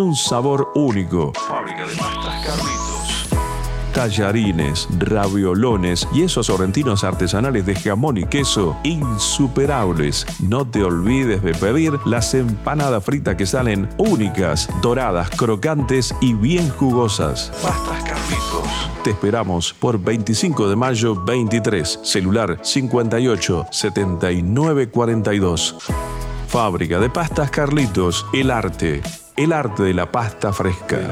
Un sabor único. Fábrica de pastas Carlitos. Tallarines, raviolones y esos sorrentinos artesanales de jamón y queso insuperables. No te olvides de pedir las empanadas fritas que salen únicas, doradas, crocantes y bien jugosas. Pastas Carlitos. Te esperamos por 25 de mayo 23, celular 58 79 42. Fábrica de pastas Carlitos, el arte de la pasta fresca.